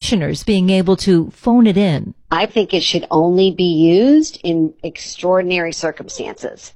commissioners being able to phone it in. I think it should only be used in extraordinary circumstances.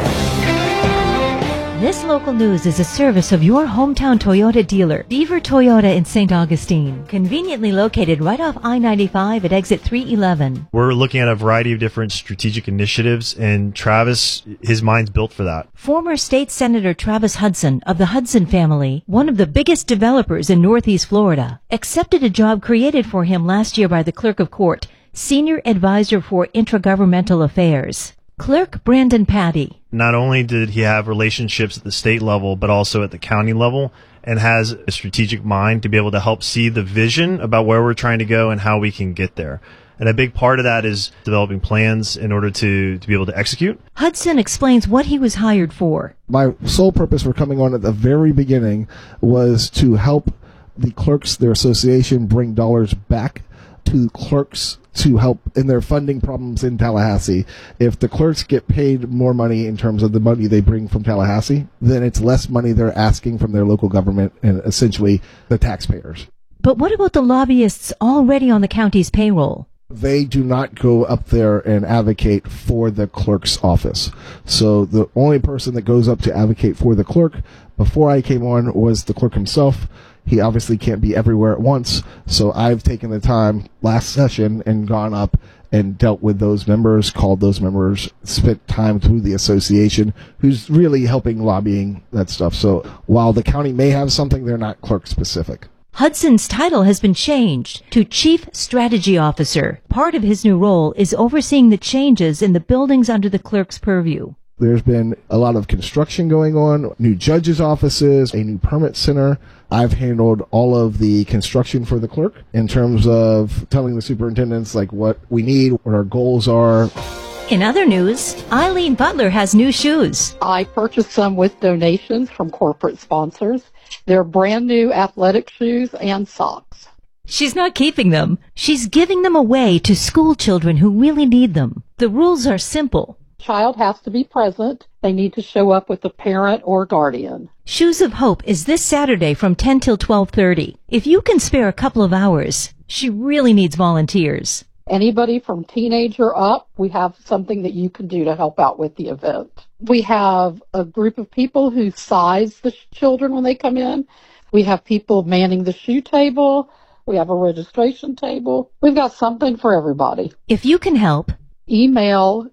This local news is a service of your hometown Toyota dealer, Beaver Toyota in St. Augustine, conveniently located right off I-95 at exit 311. We're looking at a variety of different strategic initiatives, and Travis, his mind's built for that. Former State Senator Travis Hudson of the Hudson family, one of the biggest developers in Northeast Florida, accepted a job created for him last year by the Clerk of Court, Senior Advisor for Intragovernmental Affairs. Clerk Brandon Patty. Not only did he have relationships at the state level, but also at the county level, and has a strategic mind to be able to help see the vision about where we're trying to go and how we can get there. And a big part of that is developing plans in order to be able to execute. Hudson explains what he was hired for. My sole purpose for coming on at the very beginning was to help the clerks, their association, bring dollars back to clerks to help in their funding problems in Tallahassee. If the clerks get paid more money in terms of the money they bring from Tallahassee, then it's less money they're asking from their local government and essentially the taxpayers. But what about the lobbyists already on the county's payroll? They do not go up there and advocate for the clerk's office. So the only person that goes up to advocate for the clerk before I came on was the clerk himself. He obviously can't be everywhere at once, so I've taken the time last session and gone up and dealt with those members, called those members, spent time through the association, who's really helping lobbying that stuff. So while the county may have something, they're not clerk specific. Hudson's title has been changed to Chief Strategy Officer. Part of his new role is overseeing the changes in the buildings under the clerk's purview. There's been a lot of construction going on, new judges' offices, a new permit center. I've handled all of the construction for the clerk in terms of telling the superintendents like what we need, what our goals are. In other news, Eileen Butler has new shoes. I purchased them with donations from corporate sponsors. They're brand new athletic shoes and socks. She's not keeping them. She's giving them away to school children who really need them. The rules are simple. Child has to be present. They need to show up with a parent or guardian. Shoes of Hope is this Saturday from 10 till 12:30. If you can spare a couple of hours, she really needs volunteers. Anybody from teenager up, we have something that you can do to help out with the event. We have a group of people who size the children when they come in. We have people manning the shoe table. We have a registration table. We've got something for everybody. If you can help, email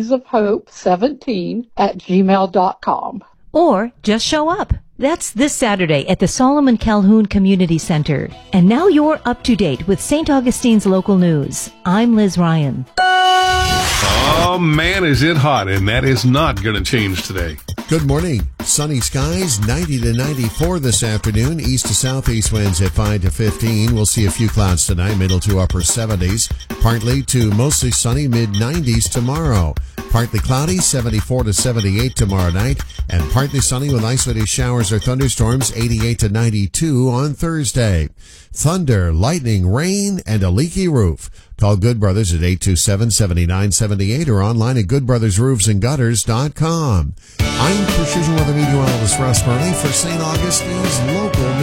shoesofhope17@gmail.com. Or just show up. That's this Saturday at the Solomon Calhoun Community Center. And now you're up to date with St. Augustine's local news. I'm Liz Ryan. Oh man, is it hot, and that is not going to change today. Good morning. Sunny skies, 90 to 94 this afternoon. East to southeast winds at 5 to 15. We'll see a few clouds tonight, middle to upper 70s. Partly to mostly sunny, mid-90s tomorrow. Partly cloudy, 74 to 78 tomorrow night. And partly sunny with isolated showers or thunderstorms, 88 to 92 on Thursday. Thunder, lightning, rain, and a leaky roof. Call Good Brothers at 827-7978 or online at goodbrothersroofsandgutters.com. I'm Precision Weather Meteorologist Russ Burnley for St. Augustine's local